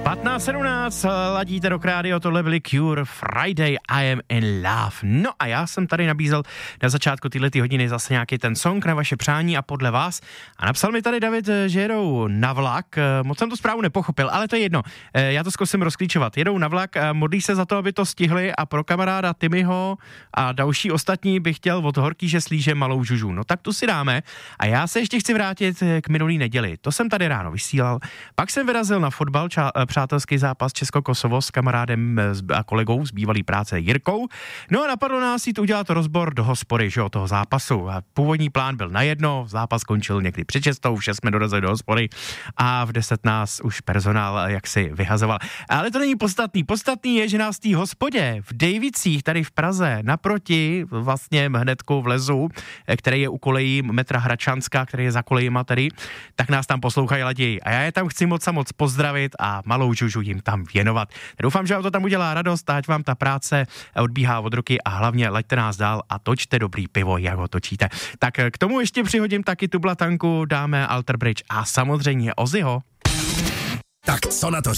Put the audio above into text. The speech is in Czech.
15:17, ladíte do rádio, tohle byli Cure, Friday, I am in love. No a já jsem tady nabízel na začátku této hodiny zase nějaký ten song na vaše přání a podle vás. A napsal mi tady David, že jedou na vlak, moc jsem tu zprávu nepochopil, ale to je jedno. Já to zkusím rozklíčovat. Jedou na vlak, modlí se za to, aby to stihli a pro kamaráda Timmyho a další ostatní bych chtěl od Horkýže Slíže malou žužu. No tak tu si dáme a já se ještě chci vrátit k minulý neděli. To jsem tady ráno vysílal. Pak jsem vyrazil na fotbal, přátelský zápas Česko-Kosovo s kamarádem a kolegou z bývalý práce Jirkou. No a napadlo nás jít udělat rozbor do hospody, že, toho zápasu. A původní plán byl na jedno, zápas skončil někdy před 6, v 6 jsme dorazili do hospody a v 10 nás už personál jaksi vyhazoval. Ale to není podstatný. Podstatný je, že nás v té hospodě v Dejvicích, tady v Praze, naproti, vlastně hnedku v lezu, který je u kolejí metra Hradčanská, který je za kolejima tady, tak nás tam poslouchají lidi. A já je tam chci moc pozdravit a malou žužu jim tam věnovat. Doufám, že vám to tam udělá radost, ať vám ta práce odbíhá od ruky a hlavně laďte nás dál a točte dobrý pivo, jak ho točíte. Tak k tomu ještě přihodím taky tu blatanku, dáme Alter Bridge a samozřejmě Ozzyho. Tak co na to